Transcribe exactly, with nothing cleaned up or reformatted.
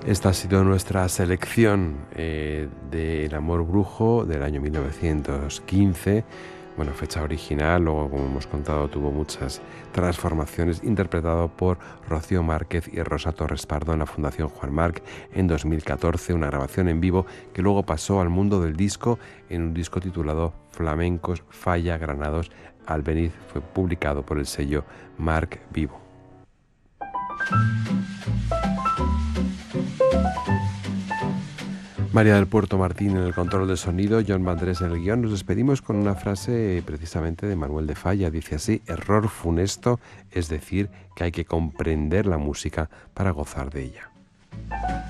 Esta ha sido nuestra selección eh, de El amor brujo del año mil novecientos quince. Bueno, fecha original, luego, como hemos contado, tuvo muchas transformaciones, interpretado por Rocío Márquez y Rosa Torres Pardo en la Fundación Juan Marc en dos mil catorce, una grabación en vivo que luego pasó al mundo del disco en un disco titulado Flamencos Falla Granados Albeniz. Fue publicado por el sello Marc Vivo. María del Puerto Martín en el control de sonido, John Vandrés en el guión. Nos despedimos con una frase precisamente de Manuel de Falla. Dice así: error funesto es decir que hay que comprender la música para gozar de ella.